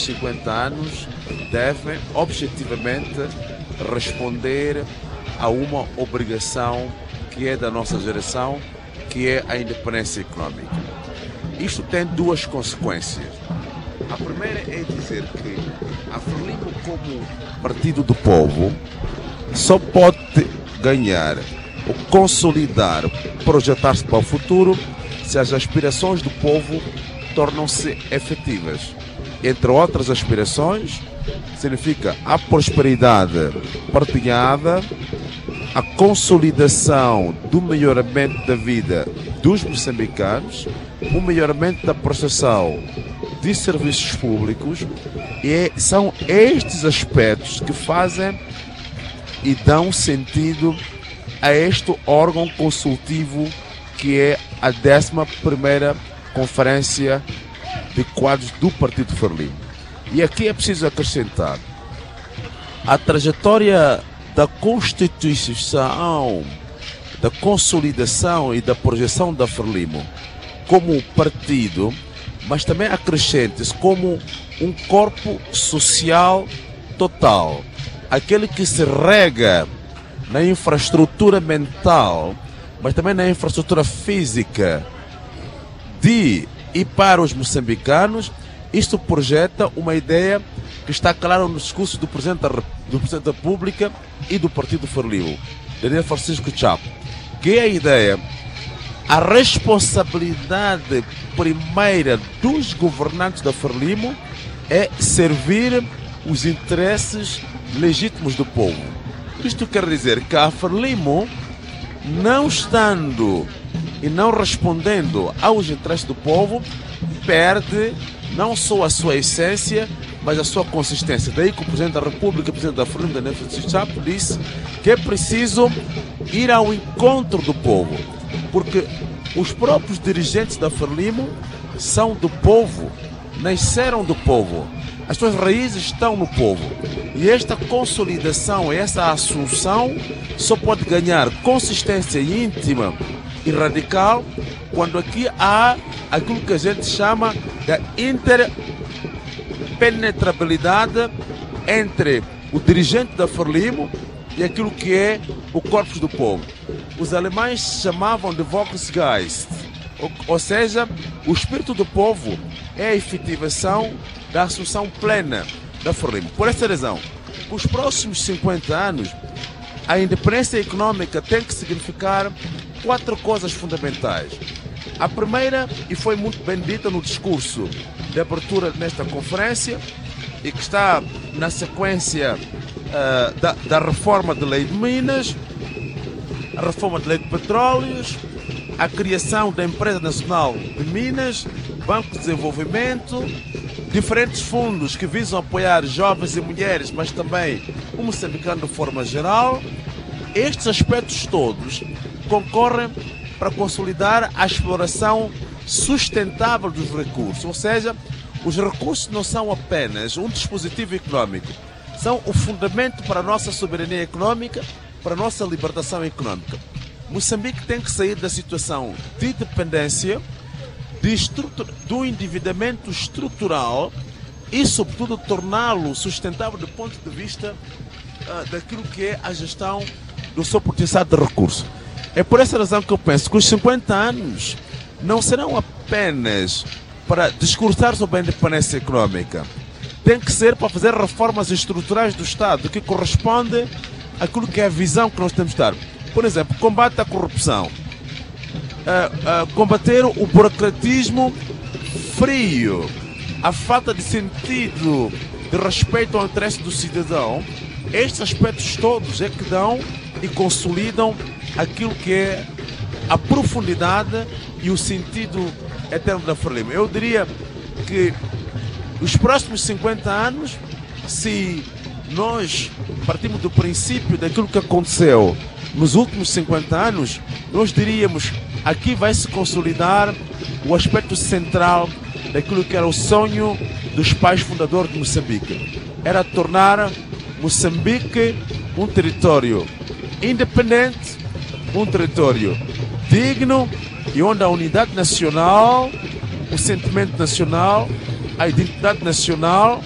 50 anos devem objetivamente responder a uma obrigação que é da nossa geração, que é a independência econômica. Isto tem duas consequências. A primeira é dizer que a Frelimo, como partido do povo, só pode ganhar ou consolidar, projetar-se para o futuro, se as aspirações do povo tornam-se efetivas. Entre outras aspirações, significa a prosperidade partilhada, a consolidação do melhoramento da vida dos moçambicanos, o melhoramento da prestação de serviços públicos, e são estes aspectos que fazem e dão sentido a este órgão consultivo que é a 11ª Conferência de Quadros do Partido Frelimo. E aqui é preciso acrescentar a trajetória da constituição, da consolidação e da projeção da Frelimo como partido, mas também acrescente-se como um corpo social total, aquele que se rega na infraestrutura mental, mas também na infraestrutura física de e para os moçambicanos. Isto projeta uma ideia que está clara no discurso do Presidente da República e do Partido Frelimo, Daniel Francisco Chapo, que é a ideia, a responsabilidade primeira dos governantes da Frelimo é servir os interesses legítimos do povo. Isto quer dizer que a Frelimo, não estando e não respondendo aos interesses do povo, perde não só a sua essência, mas a sua consistência. Daí que o Presidente da República, o Presidente da Frelimo, Daniel Francisco Chapo, disse que é preciso ir ao encontro do povo, porque os próprios dirigentes da Frelimo são do povo, nasceram do povo, as suas raízes estão no povo, e esta consolidação, essa assunção só pode ganhar consistência íntima e radical quando aqui há aquilo que a gente chama de interpenetrabilidade entre o dirigente da Frelimo e aquilo que é o corpo do povo. Os alemães chamavam de Volksgeist, ou seja, o espírito do povo é a efetivação da assunção plena da Frelimo. Por essa razão, os próximos 50 anos, a independência econômica tem que significar 4 coisas fundamentais. A primeira, e foi muito bem dita no discurso de abertura nesta conferência, e que está na sequência da reforma da lei de Minas, a reforma da lei de petróleos, a criação da Empresa Nacional de Minas, Banco de Desenvolvimento, diferentes fundos que visam apoiar jovens e mulheres, mas também o moçambicano de forma geral. Estes aspectos todos concorrem para consolidar a exploração sustentável dos recursos, ou seja, os recursos não são apenas um dispositivo econômico, são o fundamento para a nossa soberania econômica, para a nossa libertação econômica. Moçambique tem que sair da situação de dependência, do endividamento estrutural e, sobretudo, torná-lo sustentável do ponto de vista daquilo que é a gestão do seu potencial de recursos. É por essa razão que eu penso que os 50 anos não serão apenas para discursar sobre a independência econômica. Tem que ser para fazer reformas estruturais do Estado que corresponde àquilo que é a visão que nós temos de dar. Por exemplo, combate à corrupção, combater o burocratismo frio, a falta de sentido de respeito ao interesse do cidadão. Estes aspectos todos é que dão e consolidam aquilo que é a profundidade e o sentido eterno da Frelimo. Eu diria que os próximos 50 anos, se nós partimos do princípio daquilo que aconteceu nos últimos 50 anos, nós diríamos aqui vai se consolidar o aspecto central daquilo que era o sonho dos pais fundadores de Moçambique. Era tornar Moçambique um território independente, um território digno e onde a unidade nacional, o sentimento nacional, a identidade nacional